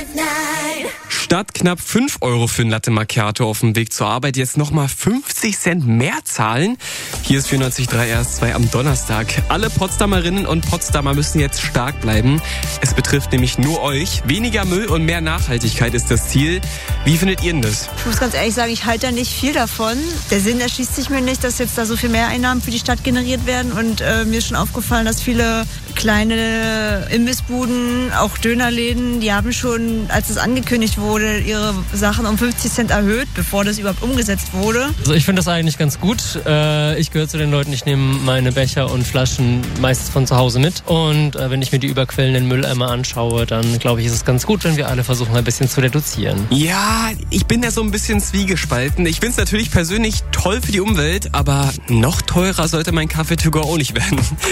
Statt knapp 5 Euro für ein Latte Macchiato auf dem Weg zur Arbeit jetzt nochmal 50 Cent mehr zahlen. Hier ist 94.3 RS2 am Donnerstag. Alle Potsdamerinnen und Potsdamer müssen jetzt stark bleiben. Es betrifft nämlich nur euch. Weniger Müll und mehr Nachhaltigkeit ist das Ziel. Wie findet ihr denn das? Ich muss ganz ehrlich sagen, ich halte da nicht viel davon. Der Sinn erschließt sich mir nicht, dass jetzt da so viel Mehreinnahmen für die Stadt generiert werden. Und mir ist schon aufgefallen, dass viele kleine Imbissbuden, auch Dönerläden, die haben schon, als es angekündigt wurde, ihre Sachen um 50 Cent erhöht, bevor das überhaupt umgesetzt wurde. Also ich finde das eigentlich ganz gut. Ich gehöre zu den Leuten, ich nehme meine Becher und Flaschen meistens von zu Hause mit. Und wenn ich mir die überquellenden Mülleimer anschaue, dann glaube ich, ist es ganz gut, wenn wir alle versuchen, ein bisschen zu reduzieren. Ja, ich bin da so ein bisschen zwiegespalten. Ich finde es natürlich persönlich toll für die Umwelt, aber noch teurer sollte mein Kaffee to go auch nicht werden.